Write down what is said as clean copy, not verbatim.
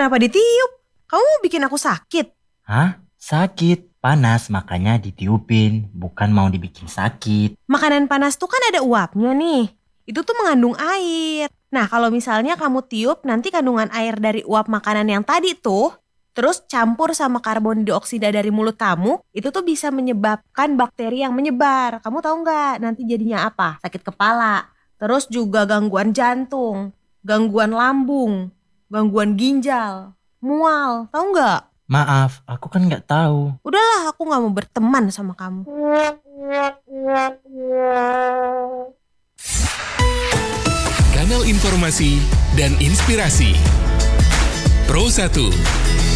kenapa ditiup? Kamu bikin aku sakit. Hah? Sakit? Panas makanya ditiupin, bukan mau dibikin sakit. Makanan panas tuh kan ada uapnya nih. Itu tuh mengandung air. Nah, kalau misalnya kamu tiup, nanti kandungan air dari uap makanan yang tadi tuh, terus campur sama karbon dioksida dari mulut kamu, itu tuh bisa menyebabkan bakteri yang menyebar. Kamu tahu nggak nanti jadinya apa? Sakit kepala, terus juga gangguan jantung, gangguan lambung, gangguan ginjal, mual, tahu nggak? Maaf, aku kan nggak tahu. Udahlah, aku nggak mau berteman sama kamu. Kanal informasi dan inspirasi Pro 1